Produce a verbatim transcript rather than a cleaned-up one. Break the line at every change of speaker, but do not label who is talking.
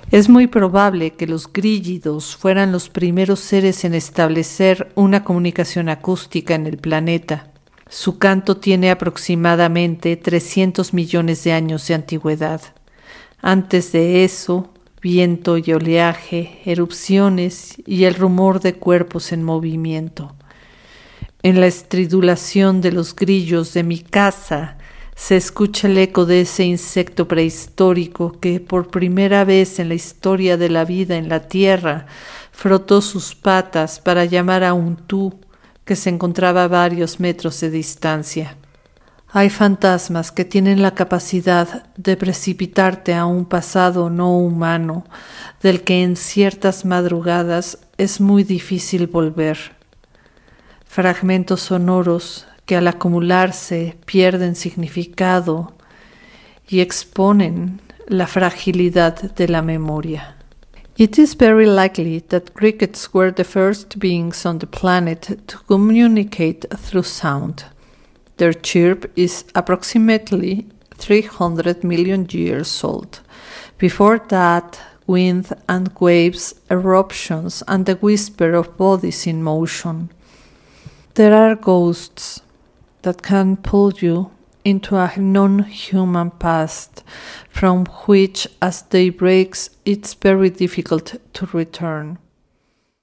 Es muy probable que los grígidos fueran los primeros seres en establecer una comunicación acústica en el planeta. Su canto tiene aproximadamente trescientos millones de años de antigüedad. Antes de eso, viento y oleaje, erupciones y el rumor de cuerpos en movimiento. En la estridulación de los grillos de mi casa se escucha el eco de ese insecto prehistórico que por primera vez en la historia de la vida en la tierra frotó sus patas para llamar a un tú que se encontraba a varios metros de distancia. Hay fantasmas que tienen la capacidad de precipitarte a un pasado no humano del que en ciertas madrugadas es muy difícil volver. Fragmentos sonoros que al acumularse pierden significado y exponen la fragilidad de la memoria. It is very likely that crickets were the first beings on the planet to communicate through sound. Their chirp is approximately three hundred million years old. Before that, wind and waves, eruptions, and the whisper of bodies in motion. There are ghosts that can pull you into a non-human past from which, as day breaks, it's very difficult to return.